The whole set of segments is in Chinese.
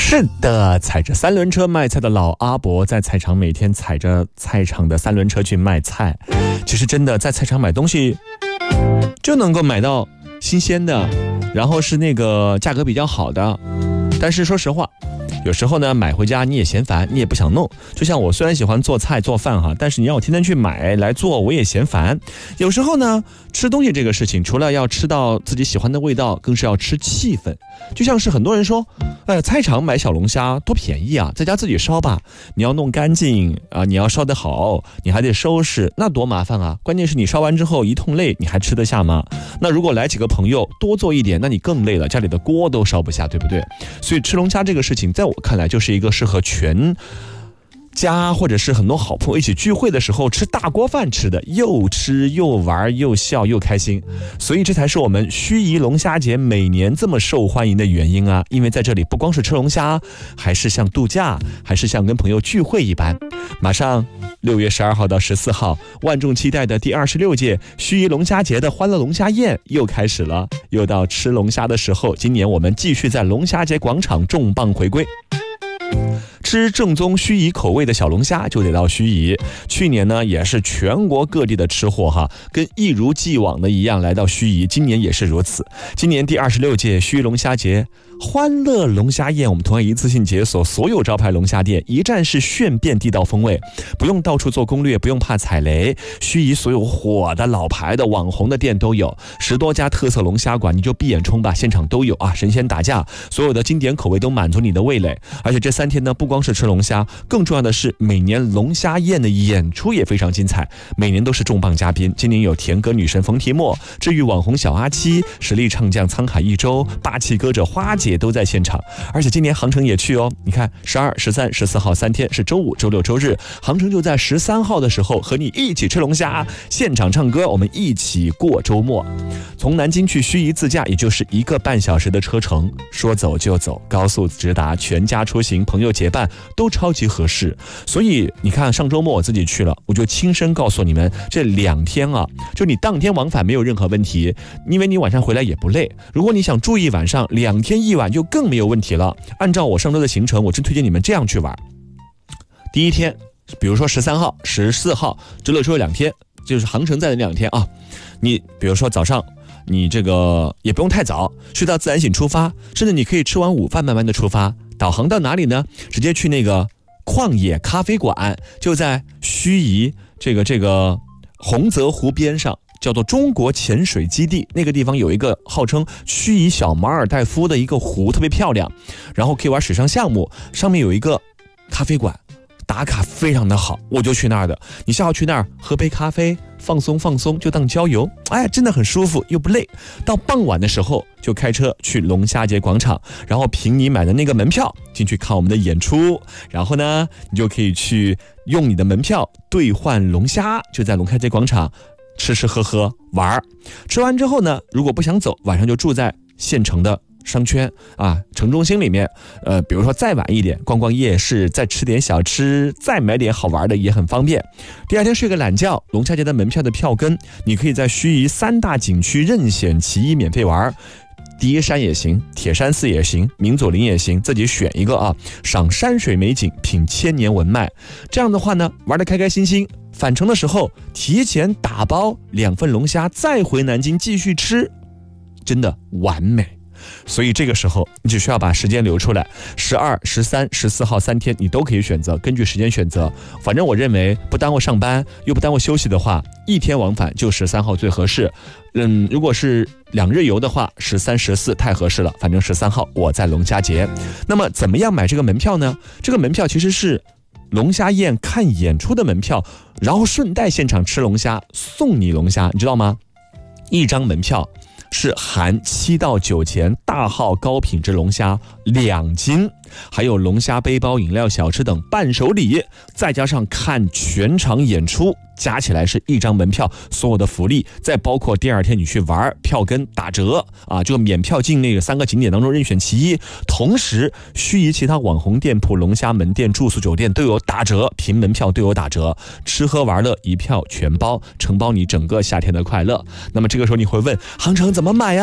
是的，踩着三轮车卖菜的老阿伯在菜场每天踩着菜场的三轮车去卖菜。其实真的在菜场买东西就能够买到新鲜的，然后是那个价格比较好的。但是说实话，有时候呢买回家你也嫌烦，你也不想弄。就像我虽然喜欢做菜做饭哈，但是你让我天天去买来做我也嫌烦。有时候呢吃东西这个事情，除了要吃到自己喜欢的味道，更是要吃气氛。就像是很多人说菜场买小龙虾多便宜啊，在家自己烧吧，你要弄干净啊，你要烧得好，你还得收拾，那多麻烦啊。关键是你烧完之后一通累，你还吃得下吗？那如果来几个朋友多做一点，那你更累了，家里的锅都烧不下，对不对？所以吃龙虾这个事情在我看来就是一个适合全家或者是很多好朋友一起聚会的时候吃大锅饭吃的，又吃又玩又笑又开心。所以这才是我们盱眙龙虾节每年这么受欢迎的原因啊！因为在这里不光是吃龙虾，还是像度假，还是像跟朋友聚会一般。马上6月12号到14号，万众期待的第26届盱眙龙虾节的欢乐龙虾宴又开始了，又到吃龙虾的时候。今年我们继续在龙虾节广场重磅回归。吃正宗盱眙口味的小龙虾就得到盱眙。去年呢也是全国各地的吃货哈，跟一如既往的一样来到盱眙，今年也是如此。今年第26届盱眙龙虾节欢乐龙虾宴，我们同样一次性解锁所有招牌龙虾店，一站式炫遍地道风味，不用到处做攻略，不用怕踩雷。盱眙所有火的老牌的网红的店都有，10多家特色龙虾馆，你就闭眼冲吧，现场都有啊，神仙打架，所有的经典口味都满足你的味蕾。而且这3天呢，不光是吃龙虾，更重要的是每年龙虾宴的演出也非常精彩，每年都是重磅嘉宾。今年有甜歌女神冯提莫、治愈网红小阿七、实力唱将沧海一周、霸气歌者花姐都在现场。而且今年航程也去哦，你看12、13、14号3天是周五、周六、周日，航程就在13号的时候和你一起吃龙虾，现场唱歌，我们一起过周末。从南京去盱眙自驾，也就是1个半小时的车程，说走就走，高速直达，全家出行，朋友结伴都超级合适。所以你看上周末我自己去了，我就亲身告诉你们，这2天啊，就你当天往返没有任何问题，因为你晚上回来也不累。如果你想住一晚上，2天1晚就更没有问题了。按照我上周的行程，我真推荐你们这样去玩。第一天比如说13号、14号，周六周日2天，就是航程在的2天啊。你比如说早上你这个也不用太早，睡到自然醒出发，甚至你可以吃完午饭慢慢的出发。导航到哪里呢？直接去那个旷野咖啡馆，就在盱眙这个洪泽湖边上，叫做中国潜水基地。那个地方有一个号称盱眙小马尔代夫的一个湖，特别漂亮，然后可以玩水上项目，上面有一个咖啡馆，打卡非常的好，我就去那儿的。你下午去那儿喝杯咖啡，放松，就当郊游，真的很舒服又不累。到傍晚的时候就开车去龙虾节广场，然后凭你买的那个门票进去看我们的演出，然后呢你就可以去用你的门票兑换龙虾，就在龙虾节广场吃喝玩。吃完之后呢，如果不想走，晚上就住在县城的商圈啊，城中心里面，比如说再晚一点逛逛夜市，再吃点小吃，再买点好玩的也很方便。第2天睡个懒觉，龙虾节的门票的票根，你可以在盱眙3大景区任选其一免费玩。第一山也行，铁山寺也行，明左林也行，自己选一个啊，赏山水美景，品千年文脉。这样的话呢，玩得开开心心，返程的时候提前打包2份龙虾，再回南京继续吃，真的完美。所以这个时候你只需要把时间留出来，12、13、14号3天你都可以选择，根据时间选择。反正我认为不耽误上班又不耽误休息的话，1天往返就13号最合适。如果是2日游的话，13、14太合适了。反正13号我在龙虾节。那么怎么样买这个门票呢？这个门票其实是龙虾宴看演出的门票，然后顺带现场吃龙虾，送你龙虾，你知道吗？1张门票是含7到9钱大号高品质龙虾2斤，还有龙虾背包、饮料、小吃等伴手礼，再加上看全场演出，加起来是1张门票所有的福利，再包括第2天你去玩，票根打折啊，就免票进那个3个景点当中任选其一。同时盱眙其他网红店铺、龙虾门店、住宿酒店都有打折，凭门票都有打折，吃喝玩乐一票全包，承包你整个夏天的快乐。那么这个时候你会问，航程怎么买呀？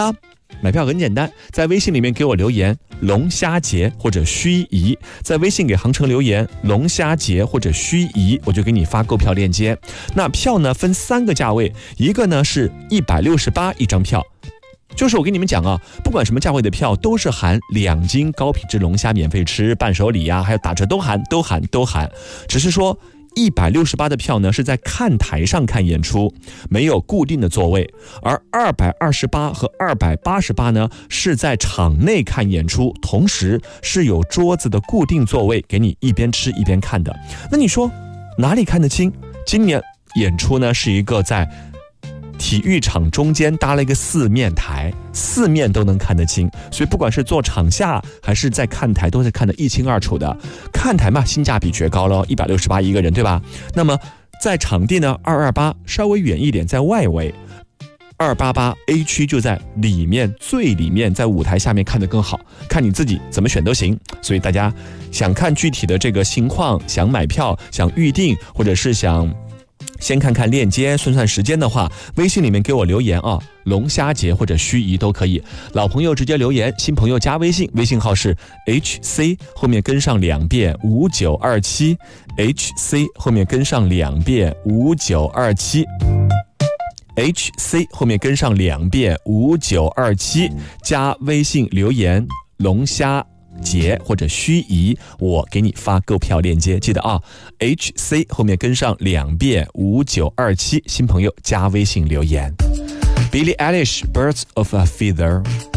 买票很简单，在微信里面给我留言龙虾节或者盱眙，在微信给航程留言龙虾节或者盱眙，我就给你发购票链接。那票呢分3个价位，一个呢是168一张票，就是我跟你们讲啊，不管什么价位的票都是含2斤高品质龙虾免费吃，伴手礼啊，还有打折都含，只是说168的票呢是在看台上看演出，没有固定的座位，而228和288呢是在场内看演出，同时是有桌子的固定座位给你一边吃一边看的。那你说哪里看得清？今年演出呢是一个在体育场中间搭了一个4面台，4面都能看得清，所以不管是坐场下还是在看台都是看得一清二楚的。看台嘛，性价比绝高了，168一个人，对吧？那么在场地呢，228稍微远一点，在外围，288 A 区就在里面，最里面，在舞台下面看得更好，看你自己怎么选都行。所以大家想看具体的这个情况，想买票，想预定，或者是想先看看链接算时间的话，微信里面给我留言啊，龙虾节或者盱眙都可以。老朋友直接留言，新朋友加微信，微信号是 HC 后面跟上2遍5927 HC 后面跟上2遍5927 HC 后面跟上2遍5927，加微信留言龙虾节或者盱眙，我给你发购票链接，记得啊 HC 后面跟上2遍5927，新朋友加微信留言。Billie Eilish Birds of a Feather。